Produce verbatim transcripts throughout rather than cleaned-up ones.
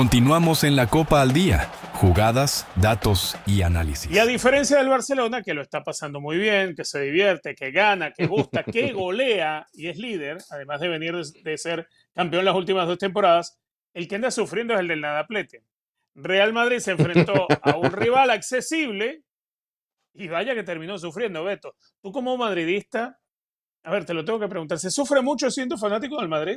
Continuamos en la Copa al Día. Jugadas, datos y análisis. Y a diferencia del Barcelona, que lo está pasando muy bien, que se divierte, que gana, que gusta, que golea y es líder, además de venir de ser campeón las últimas dos temporadas, el que anda sufriendo es el del Nadaplete. Real Madrid se enfrentó a un rival accesible y vaya que terminó sufriendo, Beto. Tú como madridista, a ver, te lo tengo que preguntar, ¿se sufre mucho siendo fanático del Madrid?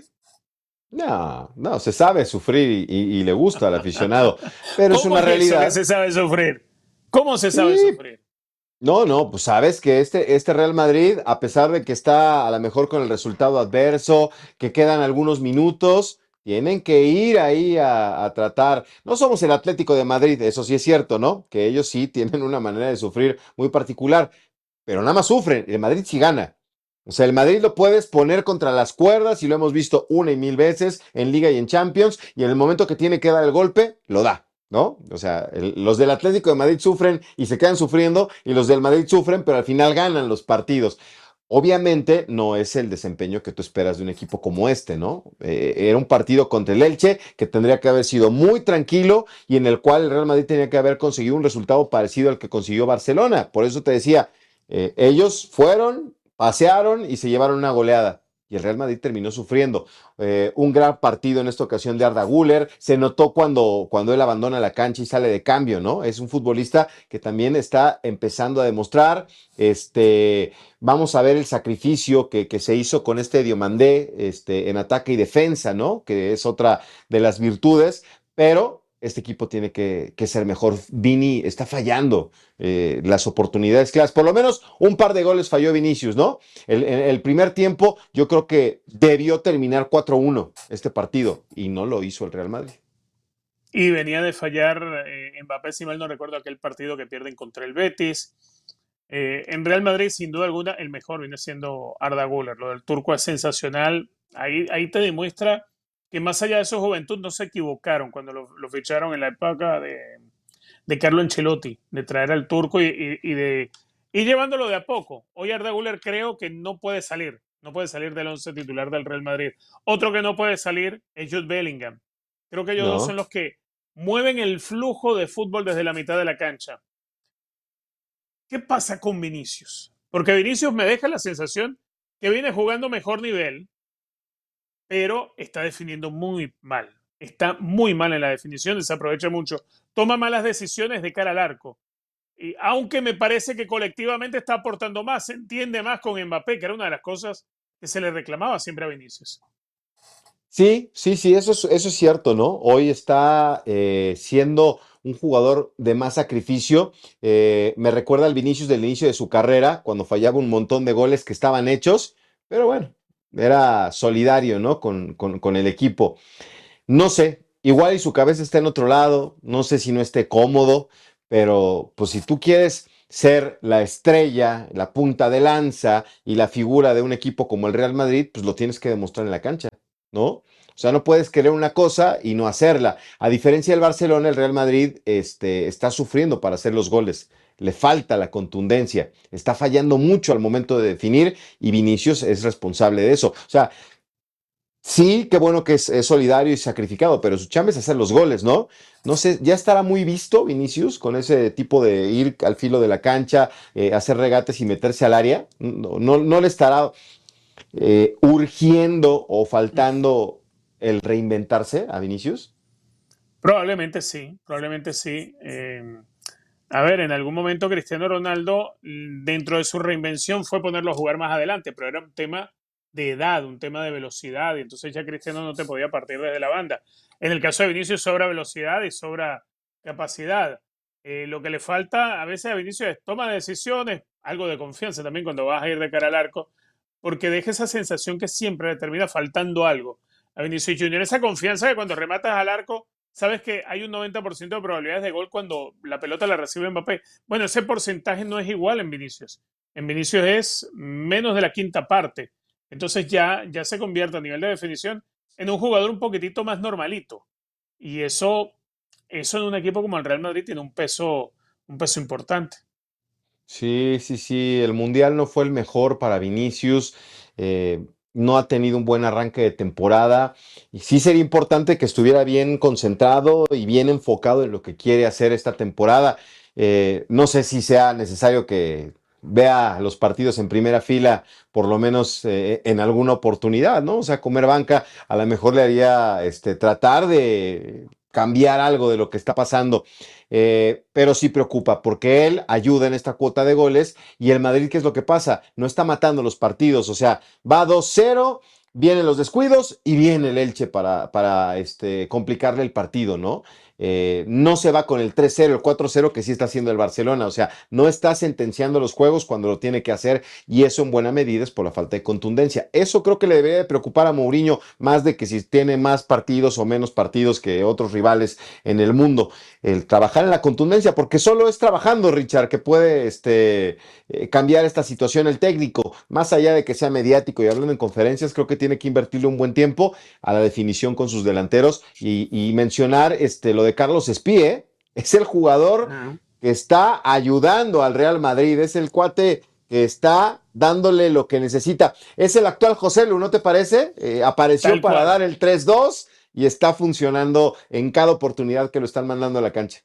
No, no, se sabe sufrir y, y le gusta al aficionado, pero es ¿Cómo una es eso que realidad. se sabe sufrir? ¿Cómo se sabe Sí, sufrir? no, no, pues sabes que este, este Real Madrid, a pesar de que está a lo mejor con el resultado adverso, que quedan algunos minutos, tienen que ir ahí a, a tratar. No somos el Atlético de Madrid, eso sí es cierto, ¿no? Que ellos sí tienen una manera de sufrir muy particular, pero nada más sufren. El Madrid sí gana. O sea, el Madrid lo puedes poner contra las cuerdas y lo hemos visto una y mil veces en Liga y en Champions, y en el momento que tiene que dar el golpe, lo da. ¿No? O sea, el- los del Atlético de Madrid sufren y se quedan sufriendo, y los del Madrid sufren, pero al final ganan los partidos. Obviamente no es el desempeño que tú esperas de un equipo como este, ¿no? Eh, era un partido contra el Elche que tendría que haber sido muy tranquilo y en el cual el Real Madrid tenía que haber conseguido un resultado parecido al que consiguió Barcelona. Por eso te decía, eh, ellos fueron, pasearon y se llevaron una goleada. Y el Real Madrid terminó sufriendo. Eh, un gran partido en esta ocasión de Arda Güler. Se notó cuando, cuando él abandona la cancha y sale de cambio, ¿no? Es un futbolista que también está empezando a demostrar. Este, vamos a ver el sacrificio que, que se hizo con este Diomandé este, en ataque y defensa, ¿no? Que es otra de las virtudes, pero este equipo tiene que, que ser mejor. Vini está fallando eh, las oportunidades claras. Por lo menos un par de goles falló Vinicius, ¿no? El, el, el primer tiempo yo creo que debió terminar cuatro uno este partido y no lo hizo el Real Madrid. Y venía de fallar eh, Mbappé, si mal no recuerdo, aquel partido que pierden contra el Betis. Eh, en Real Madrid, sin duda alguna, el mejor viene siendo Arda Güler. Lo del turco es sensacional. Ahí, ahí te demuestra que más allá de su juventud no se equivocaron cuando lo, lo ficharon en la época de, de Carlo Ancelotti, de traer al turco y, y, y de ir llevándolo de a poco. Hoy Arda Güler creo que no puede salir, no puede salir del once titular del Real Madrid. Otro que no puede salir es Jude Bellingham. Creo que ellos dos son No, los que mueven el flujo de fútbol desde la mitad de la cancha. ¿Qué pasa con Vinicius? Porque Vinicius me deja la sensación que viene jugando mejor nivel, pero está definiendo muy mal. Está muy mal en la definición, desaprovecha mucho. Toma malas decisiones de cara al arco. Y aunque me parece que colectivamente está aportando más, se entiende más con Mbappé, que era una de las cosas que se le reclamaba siempre a Vinicius. sí, sí, sí, eso es, eso es cierto, ¿no? Hoy está eh, siendo un jugador de más sacrificio. Eh, me recuerda al Vinicius del inicio de su carrera, cuando fallaba un montón de goles que estaban hechos, pero bueno, era solidario, ¿no? Con, con, con el equipo. No sé, igual y su cabeza está en otro lado, no sé si no esté cómodo, pero pues si tú quieres ser la estrella, la punta de lanza y la figura de un equipo como el Real Madrid, pues lo tienes que demostrar en la cancha, ¿no? O sea, no puedes querer una cosa y no hacerla. A diferencia del Barcelona, el Real Madrid este, está sufriendo para hacer los goles. Le falta la contundencia. Está fallando mucho al momento de definir y Vinicius es responsable de eso. O sea, sí, qué bueno que es, es solidario y sacrificado, pero su chamba es hacer los goles, ¿no? No sé, ya estará muy visto Vinicius con ese tipo de ir al filo de la cancha, eh, hacer regates y meterse al área. No, no, no le estará eh, urgiendo o faltando el reinventarse a Vinicius. Probablemente sí, probablemente sí. Eh, a ver, en algún momento Cristiano Ronaldo, dentro de su reinvención, fue ponerlo a jugar más adelante, pero era un tema de edad, un tema de velocidad, y entonces ya Cristiano no te podía partir desde la banda. En el caso de Vinicius sobra velocidad y sobra capacidad. Eh, lo que le falta a veces a Vinicius es toma de decisiones, algo de confianza también cuando vas a ir de cara al arco, porque deja esa sensación que siempre le termina faltando algo a Vinicius Junior. Esa confianza de cuando rematas al arco, sabes que hay un noventa por ciento de probabilidades de gol cuando la pelota la recibe Mbappé. Bueno, ese porcentaje no es igual en Vinicius. En Vinicius es menos de la quinta parte. Entonces ya, ya se convierte a nivel de definición en un jugador un poquitito más normalito. Y eso, eso en un equipo como el Real Madrid tiene un peso, un peso importante. Sí, sí, sí, el Mundial no fue el mejor para Vinicius. Eh, no ha tenido un buen arranque de temporada y sí sería importante que estuviera bien concentrado y bien enfocado en lo que quiere hacer esta temporada. Eh, no sé si sea necesario que vea los partidos en primera fila, por lo menos eh, en alguna oportunidad, ¿no? O sea, comer banca a lo mejor le haría este, tratar de cambiar algo de lo que está pasando. Eh, pero sí preocupa porque él ayuda en esta cuota de goles y el Madrid, ¿qué es lo que pasa? No está matando los partidos, o sea, va dos cero, vienen los descuidos y viene el Elche para, para este, complicarle el partido, ¿no? Eh, no se va con el tres cero, el cuatro cero que sí está haciendo el Barcelona, o sea, no está sentenciando los juegos cuando lo tiene que hacer y eso en buena medida es por la falta de contundencia. Eso creo que le debería de preocupar a Mourinho más de que si tiene más partidos o menos partidos que otros rivales en el mundo. El trabajar en la contundencia, porque solo es trabajando, Richard, que puede este, eh, cambiar esta situación el técnico. Más allá de que sea mediático y hablando en conferencias, creo que tiene que invertirle un buen tiempo a la definición con sus delanteros y, y mencionar este, lo de Carlos Espie. Es el jugador Ah, que está ayudando al Real Madrid, es el cuate que está dándole lo que necesita. Es el actual José Lu, ¿no te parece? Eh, apareció tal para cual. dar el tres dos y está funcionando en cada oportunidad que lo están mandando a la cancha.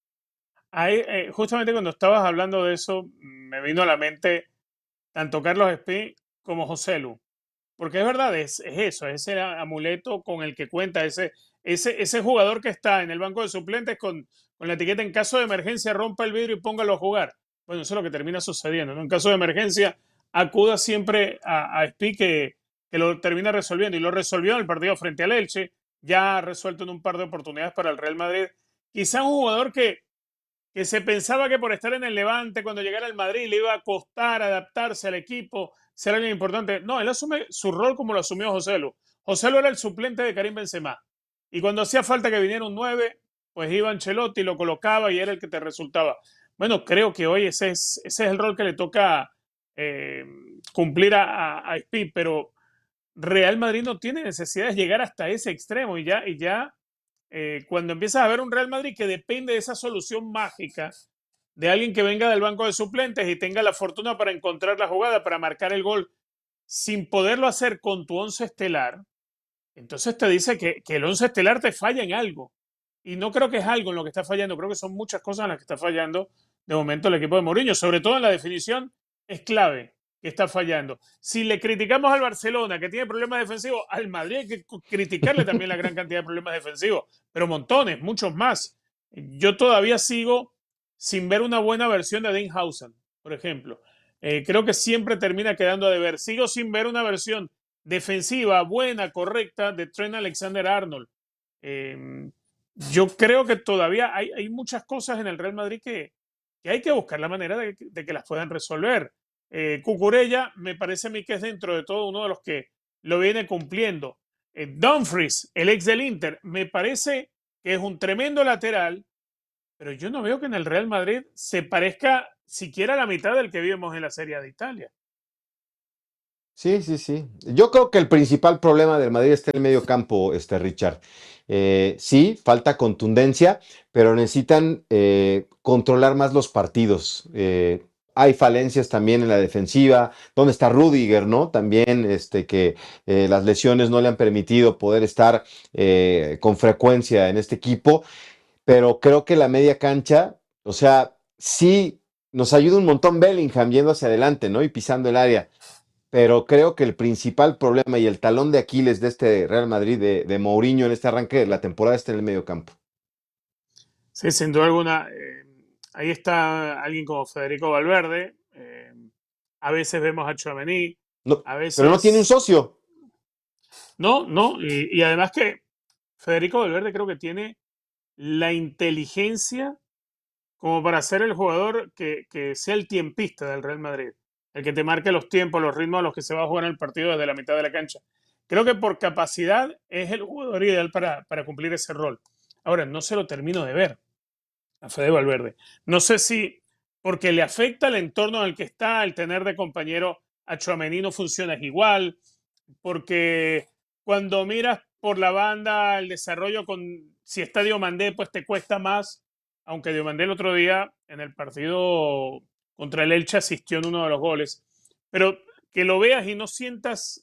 Ahí, eh, justamente cuando estabas hablando de eso, me vino a la mente tanto Carlos Espí como José Lu. Porque es verdad, es, es eso, es ese amuleto con el que cuenta, ese, ese, ese jugador que está en el banco de suplentes con, con la etiqueta en caso de emergencia, rompa el vidrio y póngalo a jugar. Bueno, eso es lo que termina sucediendo, ¿no? En caso de emergencia, acuda siempre a, a Espi que, que lo termina resolviendo y lo resolvió en el partido frente al Elche, ya ha resuelto en un par de oportunidades para el Real Madrid. Quizá un jugador que, que se pensaba que por estar en el Levante, cuando llegara al Madrid, le iba a costar adaptarse al equipo, ser alguien importante. No, él asume su rol como lo asumió José Lu. José Lu era el suplente de Karim Benzema. Y cuando hacía falta que viniera un nueve, pues iba Ancelotti, lo colocaba y era el que te resultaba. Bueno, creo que hoy ese es, ese es el rol que le toca eh, cumplir a, a, a Spi, pero Real Madrid no tiene necesidad de llegar hasta ese extremo y ya, y ya eh, cuando empiezas a ver un Real Madrid que depende de esa solución mágica de alguien que venga del banco de suplentes y tenga la fortuna para encontrar la jugada, para marcar el gol, sin poderlo hacer con tu once estelar, entonces te dice que, que el once estelar te falla en algo. Y no creo que es algo en lo que está fallando, creo que son muchas cosas en las que está fallando de momento el equipo de Mourinho, sobre todo en la definición, es clave que está fallando. Si le criticamos al Barcelona que tiene problemas defensivos, al Madrid hay que criticarle también la gran cantidad de problemas defensivos, pero montones, muchos más. Yo todavía sigo sin ver una buena versión de Dean Hausen, por ejemplo. Eh, creo que siempre termina quedando a deber. Sigo sin ver una versión defensiva buena, correcta de Trent Alexander-Arnold. Eh, yo creo que todavía hay, hay, muchas cosas en el Real Madrid que, que hay que buscar la manera de, de que las puedan resolver. Eh, Cucurella me parece a mí que es dentro de todo uno de los que lo viene cumpliendo. Eh, Dumfries, el ex del Inter, me parece que es un tremendo lateral, pero yo no veo que en el Real Madrid se parezca siquiera a la mitad del que vimos en la Serie de Italia. Sí, sí, sí. Yo creo que el principal problema del Madrid está en el medio campo, este Richard. Eh, sí, falta contundencia, pero necesitan eh, controlar más los partidos. Eh, hay falencias también en la defensiva. ¿Dónde está Rudiger, no? También este, que eh, las lesiones no le han permitido poder estar eh, con frecuencia en este equipo, pero creo que la media cancha, o sea, sí nos ayuda un montón Bellingham yendo hacia adelante, ¿no? Y pisando el área, pero creo que el principal problema y el talón de Aquiles de este Real Madrid de, de Mourinho en este arranque de la temporada está en el medio campo. Sí, sin duda alguna. Eh, ahí está alguien como Federico Valverde. Eh, a veces vemos a Tchouaméni, No, a pero no tiene un veces socio. no, no. Y, y además que Federico Valverde creo que tiene la inteligencia como para ser el jugador que, que sea el tiempista del Real Madrid, el que te marque los tiempos, los ritmos a los que se va a jugar en el partido desde la mitad de la cancha. Creo que por capacidad es el jugador ideal para, para cumplir ese rol. Ahora, no se lo termino de ver a Fede Valverde. No sé si porque le afecta el entorno en el que está, el tener de compañero a Tchouaméni no funciona igual, porque cuando miras por la banda el desarrollo con si está Diomandé, pues te cuesta más, aunque Diomandé el otro día en el partido contra el Elche asistió en uno de los goles. Pero que lo veas y no sientas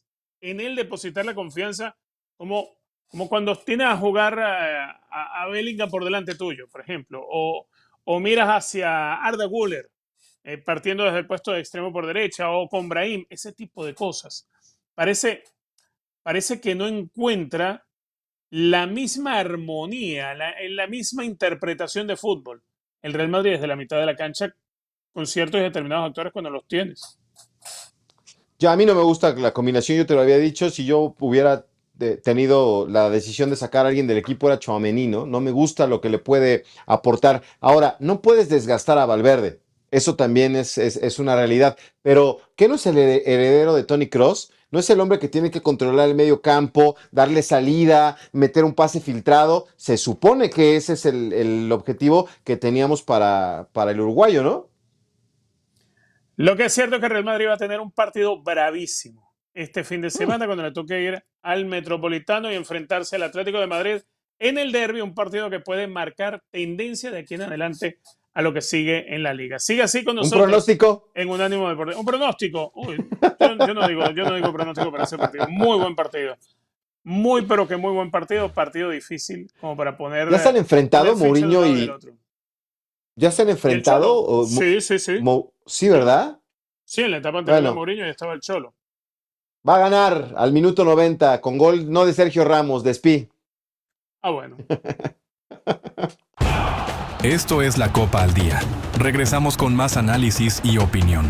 en él depositar la confianza, como, como cuando tienes a jugar a, a, a Bellingham por delante tuyo, por ejemplo, o, o miras hacia Arda Güler, eh, partiendo desde el puesto de extremo por derecha, o con Brahim, ese tipo de cosas. Parece, parece que no encuentra la misma armonía, la, la misma interpretación de fútbol. El Real Madrid desde la mitad de la cancha con ciertos y determinados actores cuando los tienes. Ya a mí no me gusta la combinación, yo te lo había dicho, si yo hubiera de- tenido la decisión de sacar a alguien del equipo era Tchouaméni, ¿no? No me gusta lo que le puede aportar. Ahora, no puedes desgastar a Valverde, eso también es, es, es una realidad, pero ¿qué no es el hered- heredero de Toni Kroos? ¿No es el hombre que tiene que controlar el medio campo, darle salida, meter un pase filtrado? Se supone que ese es el, el objetivo que teníamos para, para el uruguayo, ¿no? Lo que es cierto es que el Real Madrid va a tener un partido bravísimo este fin de semana cuando le toque ir al Metropolitano y enfrentarse al Atlético de Madrid en el derbi, un partido que puede marcar tendencia de aquí en adelante a lo que sigue en la liga. Sigue así con ¿Un nosotros pronóstico? en Unánimo Deportivo. Un pronóstico. Uy, yo, yo no digo, yo no digo pronóstico para ese partido. Muy buen partido. Muy, pero que muy buen partido. Partido difícil como para poner, ¿Ya se han poner enfrentado ficha de un Mourinho lado y del y... otro. ¿Ya se han ¿Y el enfrentado? Cholo? O Mo- Sí, sí, sí. Mo- sí, ¿verdad? Sí, en la etapa anterior de Bueno, Mourinho ya estaba el Cholo. va a ganar al minuto noventa con gol no de Sergio Ramos, de Spi. Ah, bueno. Esto es la Copa al Día. Regresamos con más análisis y opinión.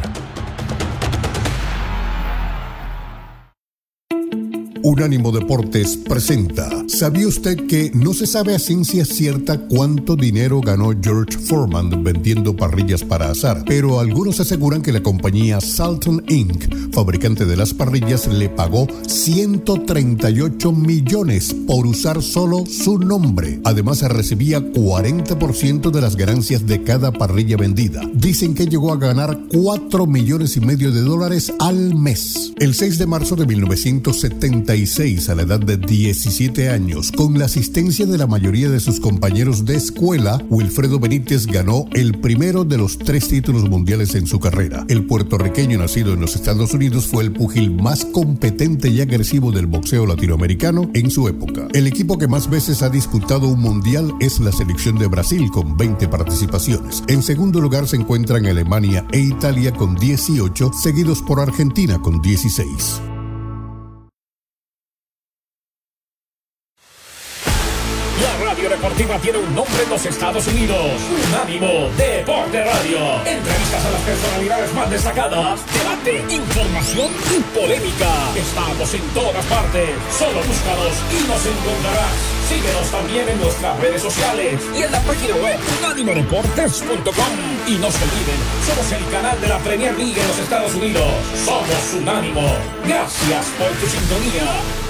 Unánimo Deportes presenta. ¿Sabía usted que no se sabe a ciencia cierta cuánto dinero ganó George Foreman vendiendo parrillas para asar? Pero algunos aseguran que la compañía Salton incorporated, fabricante de las parrillas, le pagó ciento treinta y ocho millones por usar solo su nombre. Además, recibía cuarenta por ciento de las ganancias de cada parrilla vendida. Dicen que llegó a ganar cuatro millones y medio de dólares al mes. El seis de marzo de mil novecientos setenta y seis, a la edad de diecisiete años, con la asistencia de la mayoría de sus compañeros de escuela, Wilfredo Benítez ganó el primero de los tres títulos mundiales en su carrera. El puertorriqueño nacido en los Estados Unidos fue el púgil más competente y agresivo del boxeo latinoamericano en su época. El equipo que más veces ha disputado un mundial es la selección de Brasil, con veinte participaciones. En segundo lugar se encuentran Alemania e Italia con dieciocho, seguidos por Argentina con dieciséis. La radio deportiva tiene un nombre en los Estados Unidos. Unánimo Deporte Radio. Entrevistas a las personalidades más destacadas. Debate, información y polémica. Estamos en todas partes. Solo búscanos y nos encontrarás. Síguenos también en nuestras redes sociales y en la página web unánimo deportes punto com. Y no se olviden, somos el canal de la Premier League en los Estados Unidos. Somos Unánimo. Gracias por tu sintonía.